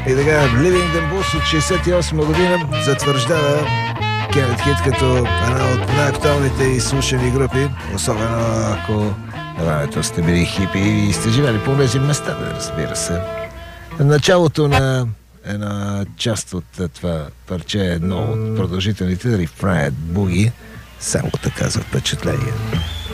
И така, Living the Blues от 68 година затвърждава Кенет Хит като една от най-актуалните и слушани групи, особено ако на времето сте били хипи и сте живели по тези места, разбира се. Началото на една част от това парче е едно от продължителните рефрен Буги, само така за впечатление.